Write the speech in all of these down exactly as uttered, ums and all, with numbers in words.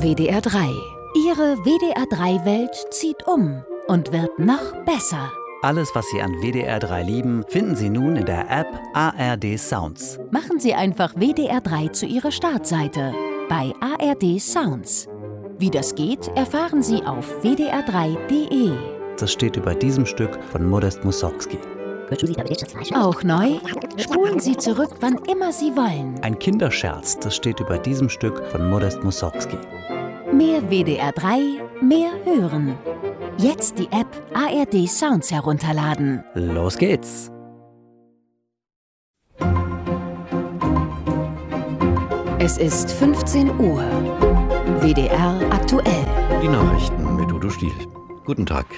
W D R drei. Ihre W D R drei Welt zieht um und wird noch besser. Alles, was Sie an W D R drei lieben, finden Sie nun in der App A R D Sounds. Machen Sie einfach W D R drei zu Ihrer Startseite bei A R D Sounds. Wie das geht, erfahren Sie auf w d r drei punkt d e. Das steht über diesem Stück von Modest Mussorgsky. Auch neu? Spulen Sie zurück, wann immer Sie wollen. Ein Kinderscherz, das steht über diesem Stück von Modest Mussorgsky. Mehr W D R drei, mehr hören. Jetzt die App A R D Sounds herunterladen. Los geht's! Es ist fünfzehn Uhr. W D R aktuell. Die Nachrichten mit Udo Stiel. Guten Tag.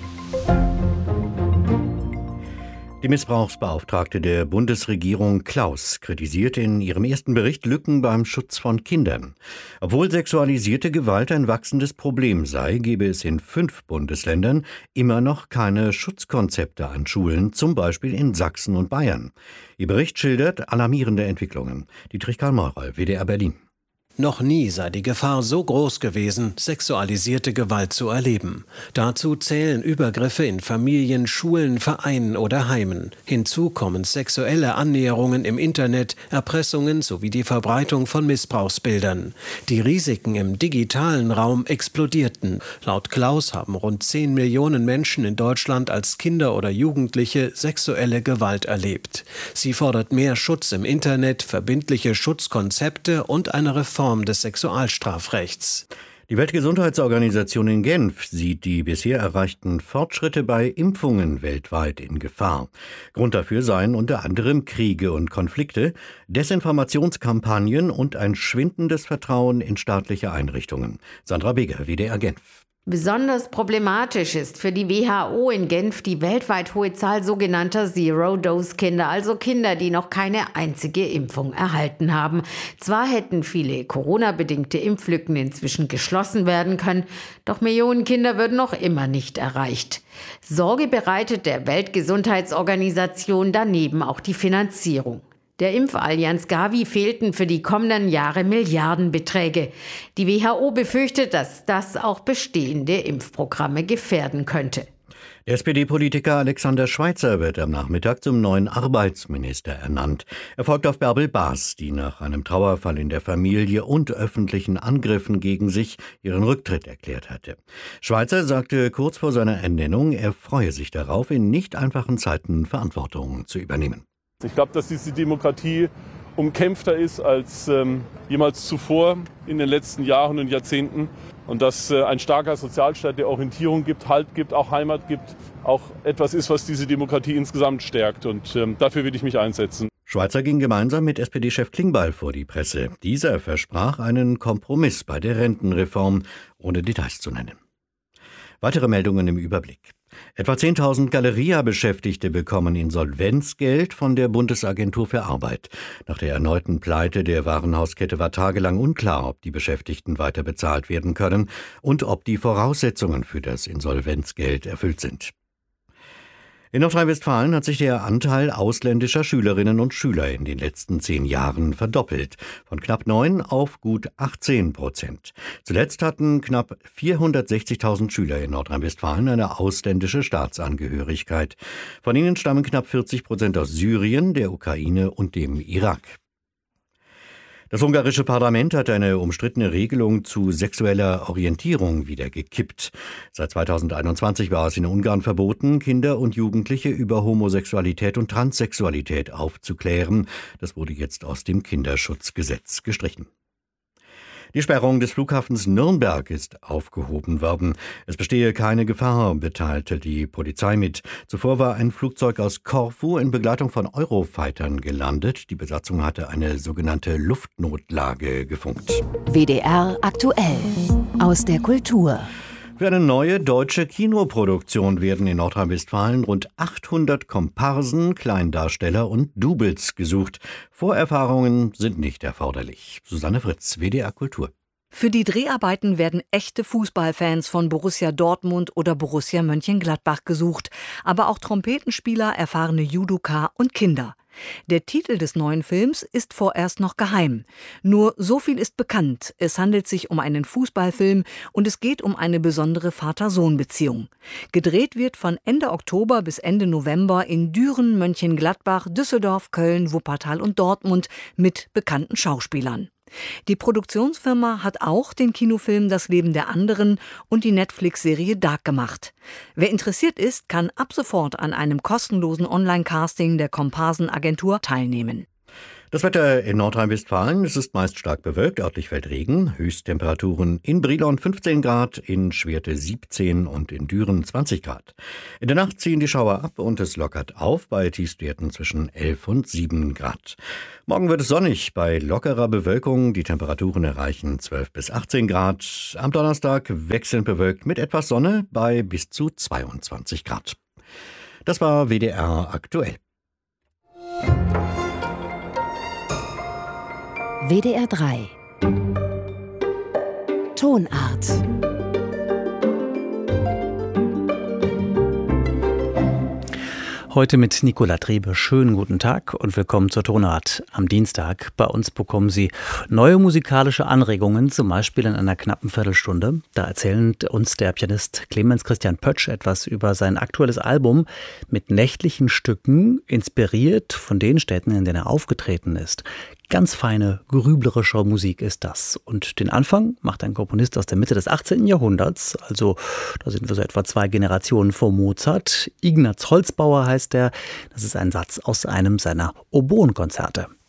Die Missbrauchsbeauftragte der Bundesregierung Klaus kritisiert in ihrem ersten Bericht Lücken beim Schutz von Kindern. Obwohl sexualisierte Gewalt ein wachsendes Problem sei, gebe es in fünf Bundesländern immer noch keine Schutzkonzepte an Schulen, zum Beispiel in Sachsen und Bayern. Ihr Bericht schildert alarmierende Entwicklungen. Dietrich Karl-Meurer, W D R Berlin. Noch nie sei die Gefahr so groß gewesen, sexualisierte Gewalt zu erleben. Dazu zählen Übergriffe in Familien, Schulen, Vereinen oder Heimen. Hinzu kommen sexuelle Annäherungen im Internet, Erpressungen sowie die Verbreitung von Missbrauchsbildern. Die Risiken im digitalen Raum explodierten. Laut Klaus haben rund zehn Millionen Menschen in Deutschland als Kinder oder Jugendliche sexuelle Gewalt erlebt. Sie fordert mehr Schutz im Internet, verbindliche Schutzkonzepte und eine Reform des Sexualstrafrechts. Die Weltgesundheitsorganisation in Genf sieht die bisher erreichten Fortschritte bei Impfungen weltweit in Gefahr. Grund dafür seien unter anderem Kriege und Konflikte, Desinformationskampagnen und ein schwindendes Vertrauen in staatliche Einrichtungen. Sandra Beger, W D R Genf. Besonders problematisch ist für die W H O in Genf die weltweit hohe Zahl sogenannter Zero-Dose-Kinder, also Kinder, die noch keine einzige Impfung erhalten haben. Zwar hätten viele Corona-bedingte Impflücken inzwischen geschlossen werden können, doch Millionen Kinder würden noch immer nicht erreicht. Sorge bereitet der Weltgesundheitsorganisation daneben auch die Finanzierung. Der Impfallianz Gavi fehlten für die kommenden Jahre Milliardenbeträge. Die W H O befürchtet, dass das auch bestehende Impfprogramme gefährden könnte. Der S P D-Politiker Alexander Schweitzer wird am Nachmittag zum neuen Arbeitsminister ernannt. Er folgt auf Bärbel Baas, die nach einem Trauerfall in der Familie und öffentlichen Angriffen gegen sich ihren Rücktritt erklärt hatte. Schweitzer sagte kurz vor seiner Ernennung, er freue sich darauf, in nicht einfachen Zeiten Verantwortung zu übernehmen. Ich glaube, dass diese Demokratie umkämpfter ist als ähm, jemals zuvor in den letzten Jahren und Jahrzehnten. Und dass äh, ein starker Sozialstaat, der Orientierung gibt, Halt gibt, auch Heimat gibt, auch etwas ist, was diese Demokratie insgesamt stärkt. Und ähm, dafür will ich mich einsetzen. Schweitzer ging gemeinsam mit S P D-Chef Klingbeil vor die Presse. Dieser versprach einen Kompromiss bei der Rentenreform, ohne Details zu nennen. Weitere Meldungen im Überblick. Etwa zehntausend Galeria-Beschäftigte bekommen Insolvenzgeld von der Bundesagentur für Arbeit. Nach der erneuten Pleite der Warenhauskette war tagelang unklar, ob die Beschäftigten weiter bezahlt werden können und ob die Voraussetzungen für das Insolvenzgeld erfüllt sind. In Nordrhein-Westfalen hat sich der Anteil ausländischer Schülerinnen und Schüler in den letzten zehn Jahren verdoppelt, von knapp neun auf gut achtzehn Prozent. Zuletzt hatten knapp vierhundertsechzigtausend Schüler in Nordrhein-Westfalen eine ausländische Staatsangehörigkeit. Von ihnen stammen knapp vierzig Prozent aus Syrien, der Ukraine und dem Irak. Das ungarische Parlament hat eine umstrittene Regelung zu sexueller Orientierung wieder gekippt. Seit zweitausendeinundzwanzig war es in Ungarn verboten, Kinder und Jugendliche über Homosexualität und Transsexualität aufzuklären. Das wurde jetzt aus dem Kinderschutzgesetz gestrichen. Die Sperrung des Flughafens Nürnberg ist aufgehoben worden. Es bestehe keine Gefahr, mitteilte die Polizei mit. Zuvor war ein Flugzeug aus Korfu in Begleitung von Eurofightern gelandet. Die Besatzung hatte eine sogenannte Luftnotlage gefunkt. W D R aktuell. Aus der Kultur. Für eine neue deutsche Kinoproduktion werden in Nordrhein-Westfalen rund achthundert Komparsen, Kleindarsteller und Doubles gesucht. Vorerfahrungen sind nicht erforderlich. Susanne Fritz, W D R Kultur. Für die Dreharbeiten werden echte Fußballfans von Borussia Dortmund oder Borussia Mönchengladbach gesucht, aber auch Trompetenspieler, erfahrene Judoka und Kinder. Der Titel des neuen Films ist vorerst noch geheim. Nur so viel ist bekannt. Es handelt sich um einen Fußballfilm und es geht um eine besondere Vater-Sohn-Beziehung. Gedreht wird von Ende Oktober bis Ende November in Düren, Mönchengladbach, Düsseldorf, Köln, Wuppertal und Dortmund mit bekannten Schauspielern. Die Produktionsfirma hat auch den Kinofilm Das Leben der anderen und die Netflix-Serie Dark gemacht. Wer interessiert ist, kann ab sofort an einem kostenlosen Online-Casting der Komparsenagentur teilnehmen. Das Wetter in Nordrhein-Westfalen, es ist meist stark bewölkt, örtlich fällt Regen, Höchsttemperaturen in Brilon fünfzehn Grad, in Schwerte siebzehn und in Düren zwanzig Grad. In der Nacht ziehen die Schauer ab und es lockert auf bei Tiefstwerten zwischen elf und sieben Grad. Morgen wird es sonnig bei lockerer Bewölkung, die Temperaturen erreichen zwölf bis achtzehn Grad. Am Donnerstag wechselnd bewölkt mit etwas Sonne bei bis zu zweiundzwanzig Grad. Das war W D R aktuell. W D R drei Tonart. Heute mit Nicola Trebe. Schönen guten Tag und willkommen zur Tonart am Dienstag. Bei uns bekommen Sie neue musikalische Anregungen, zum Beispiel in einer knappen Viertelstunde. Da erzählt uns der Pianist Clemens Christian Pötsch etwas über sein aktuelles Album mit nächtlichen Stücken, inspiriert von den Städten, in denen er aufgetreten ist. Ganz feine, grüblerische Musik ist das. Und den Anfang macht ein Komponist aus der Mitte des achtzehnten Jahrhunderts, also da sind wir so etwa zwei Generationen vor Mozart. Ignaz Holzbauer heißt er. Das ist ein Satz aus einem seiner Oboenkonzerte.